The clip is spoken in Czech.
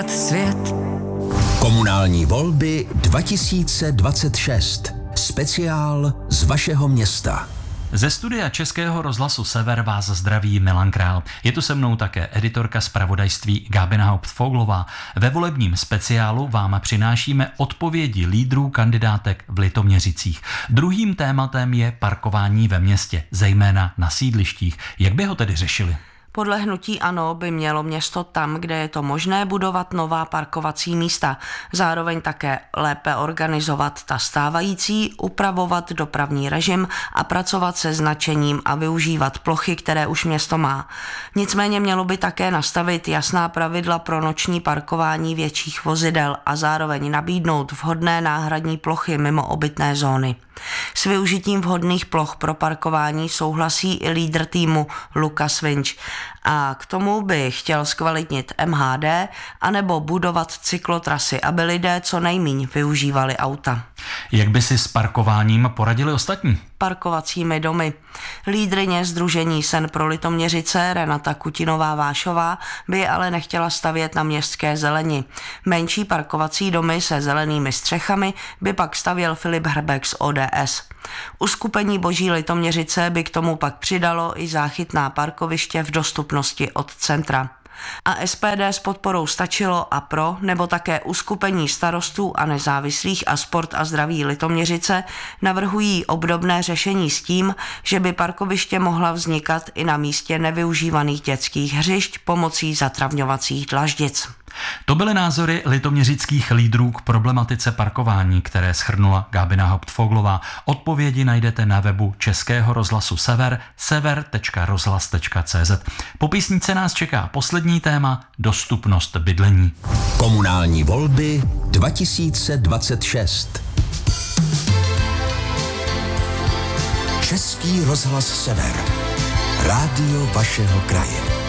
Svět. Komunální volby 2026. Speciál z vašeho města. Ze studia Českého rozhlasu Sever vás zdraví Milan Král. Je tu se mnou také editorka zpravodajství Gábina Hauptfoglová. Ve volebním speciálu vám přinášíme odpovědi lídrů kandidátek v Litoměřicích. Druhým tématem je parkování ve městě, zejména na sídlištích. Jak by ho tedy řešili? Podle hnutí ANO by mělo město tam, kde je to možné, budovat nová parkovací místa. Zároveň také lépe organizovat ta stávající, upravovat dopravní režim a pracovat se značením a využívat plochy, které už město má. Nicméně mělo by také nastavit jasná pravidla pro noční parkování větších vozidel a zároveň nabídnout vhodné náhradní plochy mimo obytné zóny. S využitím vhodných ploch pro parkování souhlasí i lídr týmu Lukas Vinč. A k tomu by chtěl zkvalitnit MHD anebo budovat cyklotrasy, aby lidé co nejméně využívali auta. Jak by si s parkováním poradili ostatní? Parkovacími domy. Lídryně sdružení Sen pro Litoměřice Renata Kutinová-Vášová by ale nechtěla stavět na městské zeleni. Menší parkovací domy se zelenými střechami by pak stavěl Filip Hrbek z ODS. Uskupení Boží Litoměřice by k tomu pak přidalo i záchytná parkoviště v dostupnosti od centra. A SPD s podporou Stačilo a Pro, nebo také uskupení starostů a nezávislých a Sport a zdraví Litoměřice navrhují obdobné řešení s tím, že by parkoviště mohla vznikat i na místě nevyužívaných dětských hřišť pomocí zatravňovacích dlaždic. To byly názory litoměřických lídrů k problematice parkování, které shrnula Gábina Hauptfoglová. Odpovědi najdete na webu Českého rozhlasu Sever, sever.rozhlas.cz. Po písničce nás čeká poslední téma, dostupnost bydlení. Komunální volby 2026. Český rozhlas Sever. Rádio vašeho kraje.